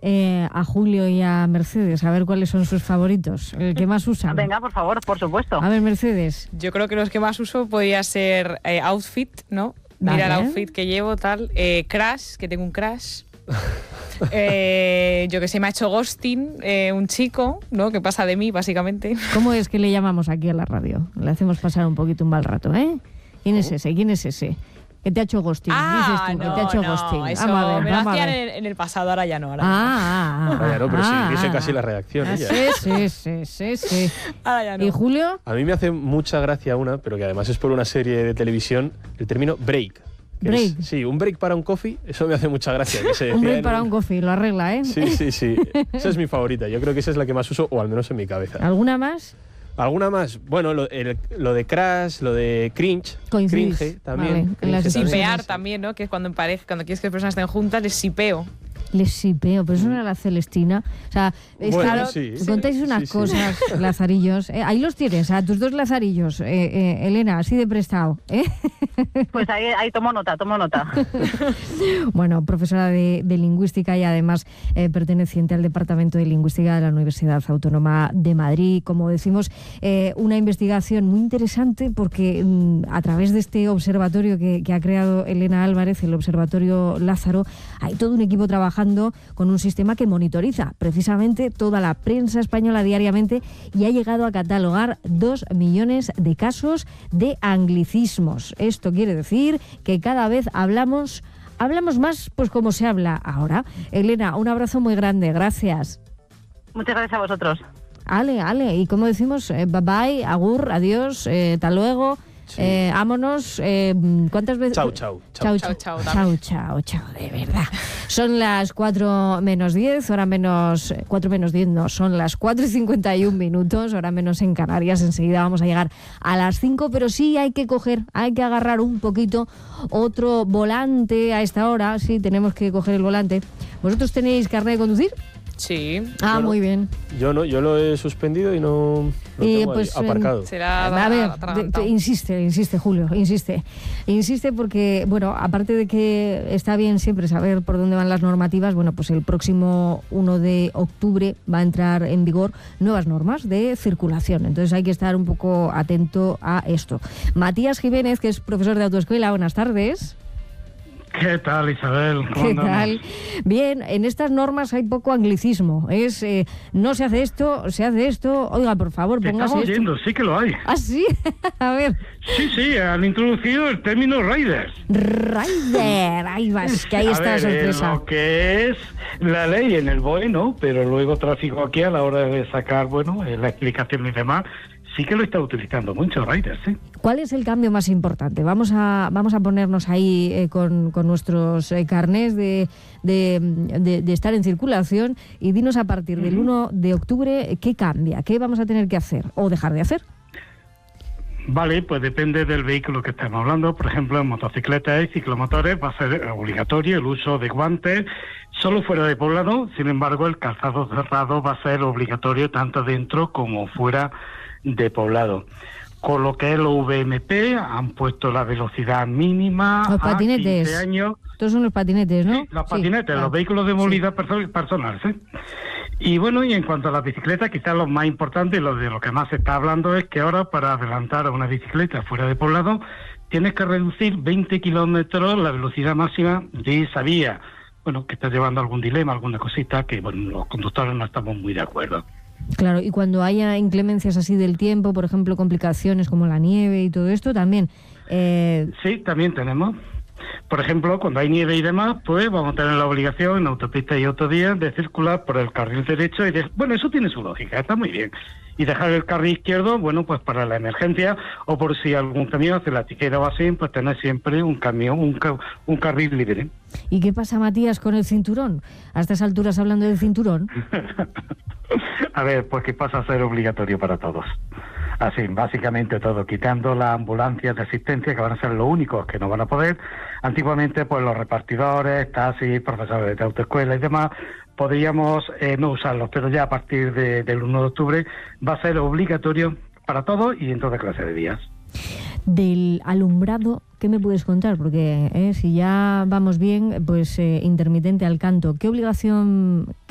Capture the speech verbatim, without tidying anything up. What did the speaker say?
eh, a Julio y a Mercedes, a ver cuáles son sus favoritos, el que más usan. Venga, por favor, por supuesto. A ver, Mercedes. Yo creo que los que más uso podría ser eh, outfit, ¿no? Vale. Mira el outfit que llevo, tal. Eh, crash, que tengo un crash. eh, yo que sé, me ha hecho ghosting eh, un chico, ¿no? Que pasa de mí, básicamente. ¿Cómo es que le llamamos aquí a la radio? Le hacemos pasar un poquito un mal rato, ¿eh? ¿Quién es ese? ¿Quién es ese? Que te ha hecho ghosting. Ah, Dices tú, no, que te ha hecho no, ghosting. eso Vamos a ver, me lo vamos a hacían ver. en, en el pasado, ahora ya no. Ahora, Ah, ah, Vaya, no, pero ah, si dice ah, casi la redacción ah, ella. Sí, sí, sí, sí, sí. ahora ya no. ¿Y Julio? A mí me hace mucha gracia una, pero que además es por una serie de televisión, el término break. que Break. es- sí, un break para un coffee, eso me hace mucha gracia. Que se Un decía break en para un coffee, lo arregla, ¿eh? Sí, sí, sí. Esa es mi favorita. Yo creo que esa es la que más uso, o al menos en mi cabeza. ¿Alguna más? ¿Alguna más? Bueno, lo, el- lo de crash, lo de cringe. Coincidís. Cringe también. Vale, en cringe las también. Sipear Sí. también, ¿no? Que es cuando en pareja, cuando quieres que las personas estén juntas, les sipeo. Les sipeo, pero eso no era la Celestina. O sea, es Bueno, que sí. contáis Sí, unas sí, sí. cosas, lazarillos. Eh, ahí los tienes, a tus dos lazarillos, eh, eh, Elena, así de prestado. ¿eh? Pues ahí, ahí tomo nota, tomo nota. Bueno, profesora de, de lingüística y además eh, perteneciente al Departamento de Lingüística de la Universidad Autónoma de Madrid. Como decimos, eh, una investigación muy interesante porque mm, a través de este observatorio que, que ha creado Elena Álvarez, el Observatorio Lázaro, hay todo un equipo trabajando con un sistema que monitoriza precisamente toda la prensa española diariamente y ha llegado a catalogar dos millones de casos de anglicismos. Esto quiere decir que cada vez hablamos Hablamos más, pues como se habla ahora. Elena, un abrazo muy grande, gracias. Muchas gracias a vosotros. Ale, ale, y como decimos, eh, bye bye, agur, adiós, eh, hasta luego, Sí. eh, vámonos. Eh, ¿Cuántas veces? Chao, chao, Chao, chao. chao, Chao, chao, chao, chao, de verdad. Son las cuatro menos diez, hora menos, cuatro menos diez, no, son las cuatro y cincuenta y un minutos, hora menos en Canarias. Enseguida vamos a llegar a las cinco, pero sí hay que coger, hay que agarrar un poquito otro volante a esta hora. Sí, tenemos que coger el volante. ¿Vosotros tenéis carnet de conducir? Sí. Ah, Yo no. muy bien. Yo no, yo lo he suspendido y no lo Y, tengo ahí pues, aparcado. Será A ver, atragantado. te- te- insiste, insiste, Julio, insiste. Insiste porque, bueno, aparte de que está bien siempre saber por dónde van las normativas, bueno, pues el próximo uno de octubre va a entrar en vigor nuevas normas de circulación. Entonces hay que estar un poco atento a esto. Matías Jiménez, que es profesor de autoescuela, buenas tardes. ¿Qué tal, Isabel? ¿Cómo ¿Qué andamos? tal? Bien, en estas normas hay poco anglicismo. Es, eh, no se hace esto, se hace esto. Oiga, por favor, Te póngase estamos esto. oyendo, sí que lo hay. ¿Ah, sí? A ver. Sí, sí, han introducido el término riders. Rider, ahí vas, que ahí A está la ver, eh, sorpresa. lo que es la ley en el B O E, ¿no? Pero luego tráfico aquí a la hora de sacar, bueno, eh, la explicación y demás, sí que lo está utilizando mucho riders, ¿sí? ¿Cuál es el cambio más importante? Vamos a vamos a ponernos ahí eh, con, con nuestros eh, carnés de, de, de- de estar en circulación y dinos a partir del uno de octubre qué cambia, qué vamos a tener que hacer o dejar de hacer. Vale, pues depende del vehículo que estemos hablando. Por ejemplo, en motocicletas y ciclomotores va a ser obligatorio el uso de guantes solo fuera de poblado. Sin embargo, el calzado cerrado va a ser obligatorio tanto dentro como fuera de poblado. Con lo que es los V M P, han puesto la velocidad mínima Los a patinetes. quince años. Estos son los patinetes, ¿no? Sí, los Sí, patinetes, claro. los vehículos de movilidad perso- personal, ¿sí? Y bueno, y en cuanto a las bicicletas, quizás lo más importante y lo de lo que más se está hablando es que ahora para adelantar a una bicicleta fuera de poblado tienes que reducir veinte kilómetros la velocidad máxima de esa vía. Bueno, que está llevando algún dilema, alguna cosita que, bueno, los conductores no estamos muy de acuerdo. Claro, y cuando haya inclemencias así del tiempo, por ejemplo, complicaciones como la nieve y todo esto, también. Eh, Sí, también tenemos. Por ejemplo, cuando hay nieve y demás, pues vamos a tener la obligación en autopistas y autovías de circular por el carril derecho y de... bueno, eso tiene su lógica, está muy bien. Y dejar el carril izquierdo, bueno, pues para la emergencia o por si algún camión hace la tijera o así, pues tener siempre un camión, un, ca- un carril libre. ¿Y qué pasa, Matías, con el cinturón? A estas alturas hablando del cinturón. A ver, pues que pasa a ser obligatorio para todos. Así, básicamente todo, quitando las ambulancias de asistencia, que van a ser los únicos que no van a poder. Antiguamente, pues los repartidores, taxis, profesores de autoescuela y demás, podríamos eh, no usarlos, pero ya a partir de- del uno de octubre va a ser obligatorio para todos y en toda clase de vías. Del alumbrado, ¿qué me puedes contar? Porque eh, si ya vamos bien, pues eh, intermitente al canto. ¿Qué obligación